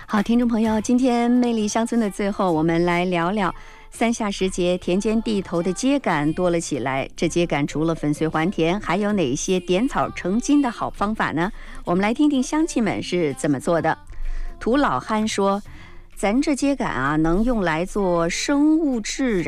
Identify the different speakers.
Speaker 1: 好，听众朋友，今天魅力乡村的最后，我们来聊聊三下时节田间地头的秸秆多了起来。这秸秆除了粉碎还田，还有哪些点草成金的好方法呢？我们来听听乡亲们是怎么做的。涂老憨说，咱这秸秆啊，能用来做生物质